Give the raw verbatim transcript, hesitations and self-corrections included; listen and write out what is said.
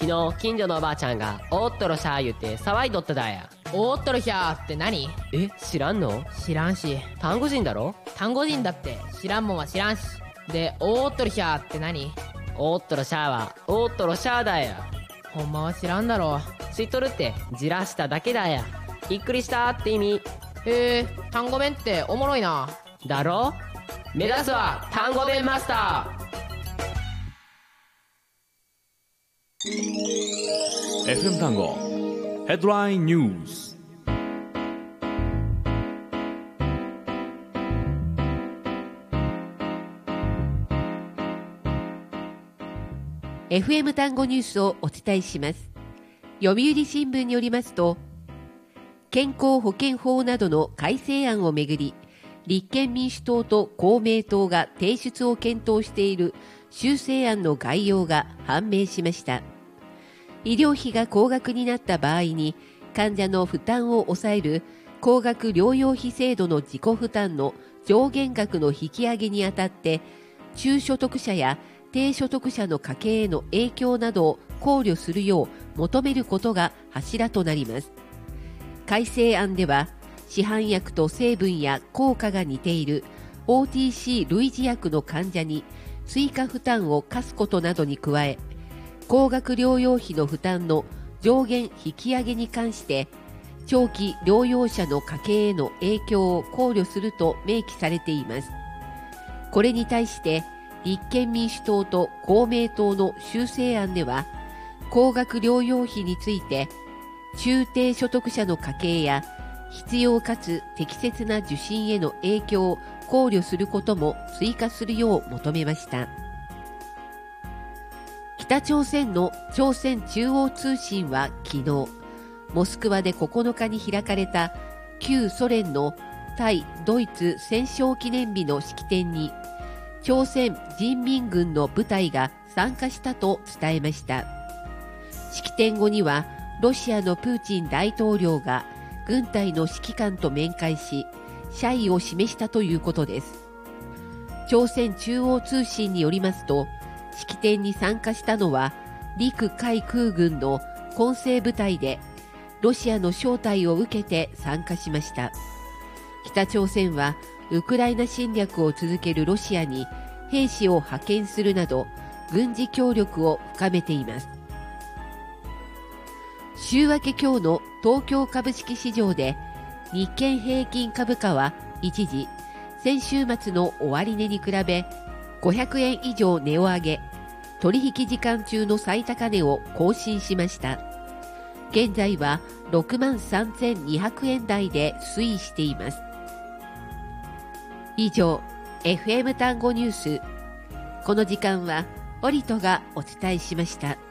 昨日近所のおばあちゃんがおっとろしゃー言って騒いどっただや。 おっとろひゃーって何？ え、知らんの？ 知らんし。 単語人だろ？ 単語人だって知らんもんは知らんし。で、おっとろひゃーって何？ おっとろしゃーはおっとろしゃーだや。 ほんまは知らんだろ。 知っとるって、じらしただけだや。びっくりしたって意味。 へえ、単語弁っておもろいな。 だろ？目指すは単語弁マスター。 エフエム 単語ヘッドラインニュース。 エフエム 単語ニュースをお伝えします。読売新聞によりますと、健康保険法などの改正案をめぐり、立憲民主党と公明党が提出を検討している修正案の概要が判明しました。医療費が高額になった場合に患者の負担を抑える高額療養費制度の自己負担の上限額の引き上げにあたって、中所得者や低所得者の家計への影響などを考慮するよう求めることが柱となります。改正案では、市販薬と成分や効果が似ている オーティーシー 類似薬の患者に追加負担を課すことなどに加え、高額療養費の負担の上限引き上げに関して長期療養者の家計への影響を考慮すると明記されています。これに対して立憲民主党と公明党の修正案では、高額療養費について中低所得者の家計や必要かつ適切な受診への影響を考慮することも追加するよう求めました。北朝鮮の朝鮮中央通信は昨日、モスクワでここのかに開かれた旧ソ連の対ドイツ戦勝記念日の式典に朝鮮人民軍の部隊が参加したと伝えました。式典後にはロシアのプーチン大統領が軍隊の指揮官と面会し、謝意を示したということです。朝鮮中央通信によりますと、式典に参加したのは陸海空軍の混成部隊で、ロシアの招待を受けて参加しました。北朝鮮はウクライナ侵略を続けるロシアに兵士を派遣するなど軍事協力を深めています。週明け今日の東京株式市場で日経平均株価は一時先週末の終値に比べごひゃくえん以上値を上げ、取引時間中の最高値を更新しました。現在はろくまんさんぜんにひゃくえん台で推移しています。以上、エフエム 単語ニュース。この時間はオリトがお伝えしました。